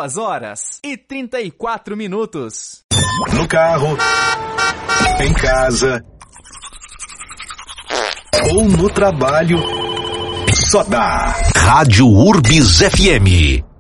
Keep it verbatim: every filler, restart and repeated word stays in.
duas horas e trinta e quatro minutos. No carro, em casa ou no trabalho, só dá Rádio Urbis F M.